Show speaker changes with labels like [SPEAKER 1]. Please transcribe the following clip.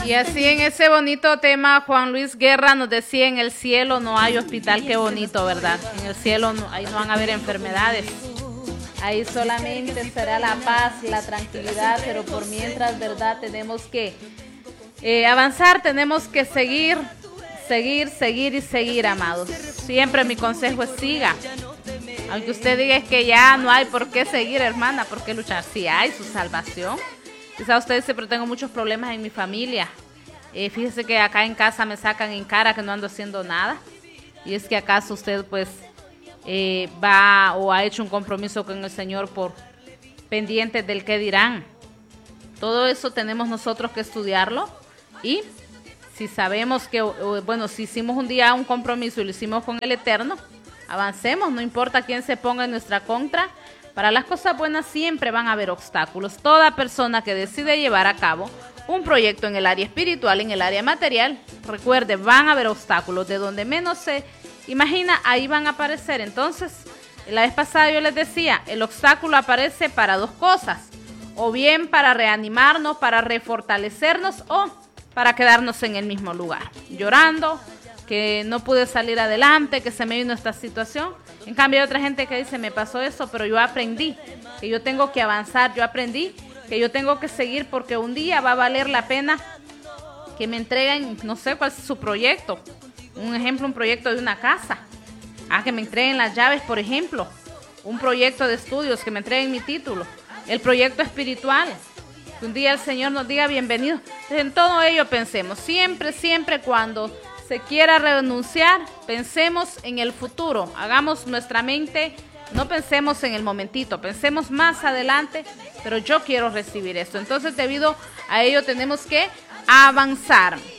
[SPEAKER 1] Y así en ese bonito tema, Juan Luis Guerra nos decía, en el cielo no hay hospital, qué bonito, ¿verdad? En el cielo ahí no van a haber enfermedades. Ahí solamente será la paz, la tranquilidad, pero por mientras, ¿verdad? Tenemos que avanzar, tenemos que seguir, amados. Siempre mi consejo es siga. Aunque usted diga que ya no hay por qué seguir, hermana, por qué luchar. Sí hay su salvación. Quizá usted dice, pero tengo muchos problemas en mi familia. Fíjese que acá en casa me sacan en cara que no ando haciendo nada. Y es que acaso usted pues va o ha hecho un compromiso con el Señor por pendientes del qué dirán. Todo eso tenemos nosotros que estudiarlo. Y si sabemos que, bueno, si hicimos un día un compromiso y lo hicimos con el Eterno, avancemos, no importa quién se ponga en nuestra contra. Para las cosas buenas siempre van a haber obstáculos. Toda persona que decide llevar a cabo un proyecto en el área espiritual, en el área material, recuerde, van a haber obstáculos. De donde menos se imagina, ahí van a aparecer. Entonces, la vez pasada yo les decía, el obstáculo aparece para dos cosas. O bien para reanimarnos, para refortalecernos, o para quedarnos en el mismo lugar, llorando, que no pude salir adelante, que se me vino esta situación. En cambio hay otra gente que dice, me pasó eso, pero yo aprendí que yo tengo que avanzar, yo aprendí que yo tengo que seguir porque un día va a valer la pena que me entreguen, no sé cuál es su proyecto, un ejemplo, un proyecto de una casa, que me entreguen las llaves, por ejemplo, un proyecto de estudios, que me entreguen mi título, el proyecto espiritual, que un día el Señor nos diga bienvenido. Entonces, en todo ello pensemos, siempre cuando se quiera renunciar, pensemos en el futuro, hagamos nuestra mente, no pensemos en el momentito, pensemos más adelante, pero yo quiero recibir esto. Entonces, debido a ello tenemos que avanzar.